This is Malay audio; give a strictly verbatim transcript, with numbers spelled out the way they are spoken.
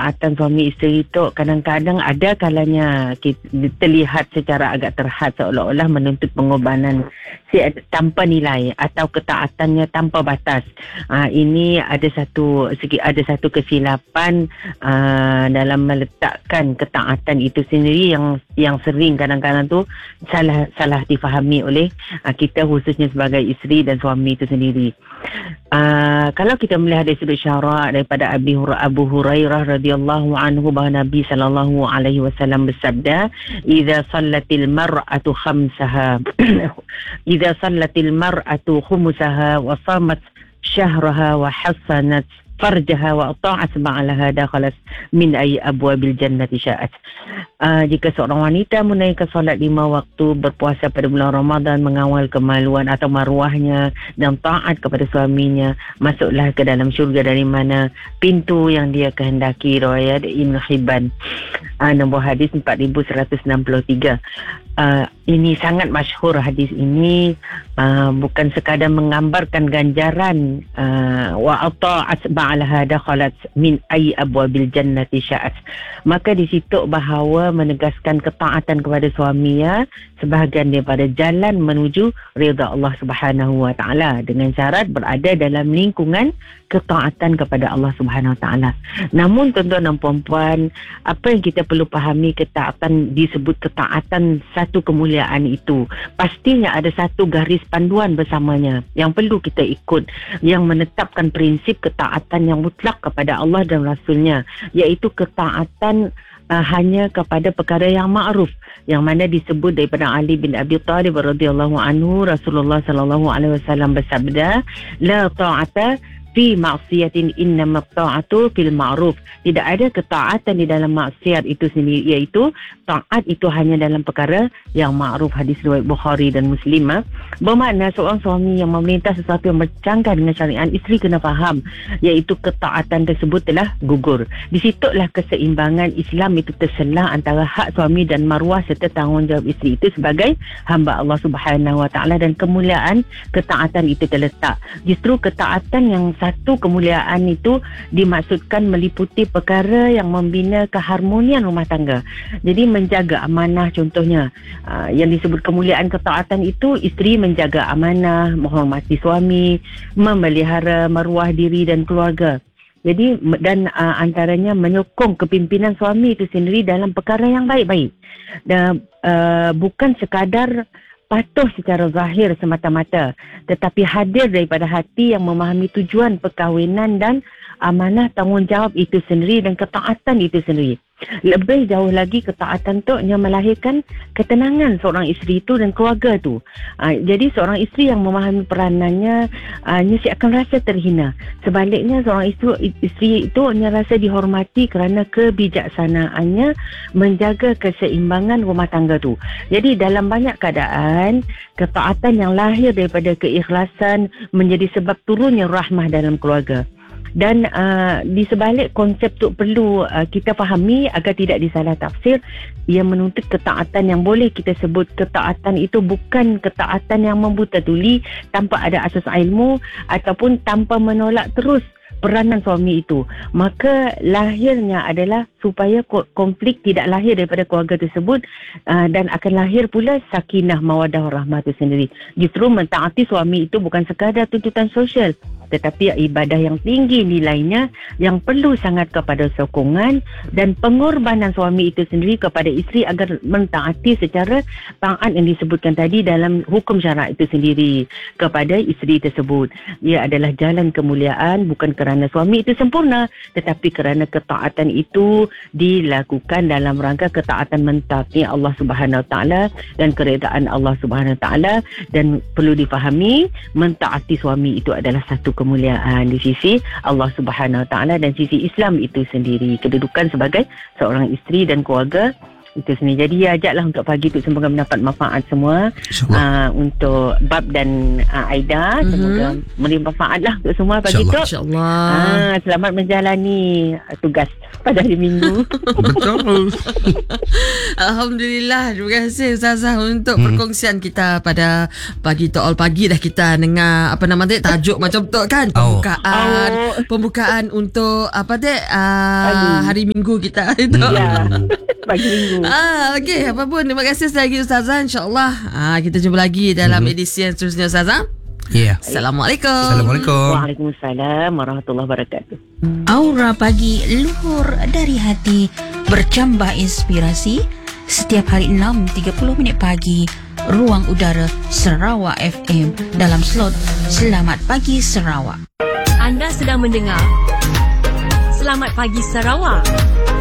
ketaatan suami isteri itu kadang-kadang ada kalanya kita, terlihat secara agak terhad seolah-olah menuntut pengorbanan tanpa nilai atau ketaatannya tanpa batas. Uh, ini ada satu segi ada satu kesilapan uh, dalam meletakkan ketaatan itu sendiri yang yang sering kadang-kadang tu salah salah difahami oleh uh, kita khususnya sebagai isteri dan suami itu sendiri. Uh, kalau kita melihat dari sudut syarak daripada Abi Hur- Abu Hurairah radhiyallahu anhu bahawa Nabi sallallahu alaihi wasallam bersabda, "Idza sallatil mar'atu khamsaha idza sallatil mar'atu khumsaha wa shamat syahraha wa hasanat farjaha wa ata'at ba'laha dakhalat min ay abwabil jannati sya'at." Uh, jika seorang wanita menunaikan solat lima waktu, berpuasa pada bulan Ramadan, mengawal kemaluan atau maruahnya dan taat kepada suaminya, masuklah ke dalam syurga dari mana pintu yang dia kehendaki. Riwayat Ibn Hibban. Uh, nombor hadis empat ribu seratus enam puluh tiga. Uh, ini sangat masyhur hadis ini, uh, bukan sekadar menggambarkan ganjaran uh, wa ata'at ba'laha dakhalat min ay abwabil jannati sya'at. Maka di situ bahawa menegaskan ketaatan kepada suami ya sebahagian daripada jalan menuju redha Allah Subhanahu wa taala, dengan syarat berada dalam lingkungan ketaatan kepada Allah Subhanahu wa taala. Namun tuan-tuan dan puan-puan, apa yang kita perlu fahami, ketaatan disebut ketaatan satu kemuliaan itu pastinya ada satu garis panduan bersamanya yang perlu kita ikut, yang menetapkan prinsip ketaatan yang mutlak kepada Allah dan Rasulnya, iaitu ketaatan Uh, hanya kepada perkara yang ma'ruf, yang mana disebut daripada Ali bin Abi Thalib radhiyallahu anhu, Rasulullah sallallahu alaihi wasallam bersabda, la ta'ata fi ma'siyatin innama ta'atu fil ma'ruf. Tidak ada ketaatan di dalam maksiat itu sendiri, iaitu taat itu hanya dalam perkara yang ma'ruf. Hadis riwayat Bukhari dan Muslim. Ha? Bermakna seorang suami yang memerintah sesuatu yang bercanggah dengan syariat, isteri kena faham iaitu ketaatan tersebut telah gugur. Di situlah keseimbangan Islam itu terselah antara hak suami dan maruah serta tanggungjawab isteri itu sebagai hamba Allah Subhanahu wa taala, dan kemuliaan ketaatan itu terletak. Justru ketaatan yang satu kemuliaan itu dimaksudkan meliputi perkara yang membina keharmonian rumah tangga. Jadi menjaga amanah contohnya. Uh, yang disebut kemuliaan ketaatan itu, isteri menjaga amanah, menghormati suami, memelihara maruah diri dan keluarga. Jadi dan uh, antaranya menyokong kepimpinan suami itu sendiri dalam perkara yang baik-baik. Dan uh, bukan sekadar patuh secara zahir semata-mata, tetapi hadir daripada hati yang memahami tujuan perkahwinan dan amanah tanggungjawab itu sendiri dan ketaatan itu sendiri. Lebih jauh lagi, ketaatan tu yang melahirkan ketenangan seorang isteri itu dan keluarga tu. Uh, jadi seorang isteri yang memahami peranannya, uh, dia akan rasa terhina. Sebaliknya, seorang isteri, isteri itu dia rasa dihormati kerana kebijaksanaannya menjaga keseimbangan rumah tangga tu. Jadi dalam banyak keadaan, ketaatan yang lahir daripada keikhlasan menjadi sebab turunnya rahmah dalam keluarga. Dan uh, di sebalik konsep tu perlu uh, kita fahami agar tidak disalah tafsir. Ia menuntut ketaatan yang boleh kita sebut ketaatan itu bukan ketaatan yang membuta tuli tanpa ada asas ilmu ataupun tanpa menolak terus peranan suami itu. Maka lahirnya adalah supaya konflik tidak lahir daripada keluarga tersebut, uh, dan akan lahir pula sakinah mawaddah warahmah itu sendiri. Justru mentaati suami itu bukan sekadar tuntutan sosial, tetapi ibadah yang tinggi nilainya, yang perlu sangat kepada sokongan dan pengorbanan suami itu sendiri kepada isteri agar mentaati secara taat yang disebutkan tadi dalam hukum syarak itu sendiri kepada isteri tersebut. Ia adalah jalan kemuliaan bukan kerana suami itu sempurna, tetapi kerana ketaatan itu dilakukan dalam rangka ketaatan mentaati Allah Subhanahu Wa Taala dan keredaan Allah Subhanahu Wa Taala. Dan perlu difahami, mentaati suami itu adalah satu kemuliaan di sisi Allah Subhanahu Wa Taala dan sisi Islam itu sendiri. Kedudukan sebagai seorang isteri dan keluarga Itu sendiri. Jadi ajaklah untuk pagi tu semoga mendapat manfaat semua uh, untuk Bab dan uh, Aida. Mm-hmm. Semoga memberi manfaat lah untuk semua pagi tu. InsyaAllah. Uh, selamat menjalani uh, tugas pada hari Minggu. Betul. Alhamdulillah. Terima kasih Ustazah untuk Hmm. perkongsian kita pada pagi tu all pagi dah kita dengar apa nama dia tajuk macam tu kan, pembukaan Oh. pembukaan untuk apa dia uh, Pagi. hari Minggu kita itu. Ya. Pagi Minggu. Ah, okey, apa pun terima kasih sekali lagi Ustazah. InsyaAllah ah, kita jumpa lagi dalam Mhm. edisi yang seterusnya Ustazah. Ya. Yeah. Assalamualaikum. Assalamualaikum. Waalaikumsalam warahmatullahi wabarakatuh. Aura Pagi luhur dari hati, bercambah inspirasi setiap hari enam tiga puluh minit pagi. Ruang Udara Sarawak F M dalam slot Selamat Pagi Sarawak. Anda sedang mendengar Selamat Pagi Sarawak.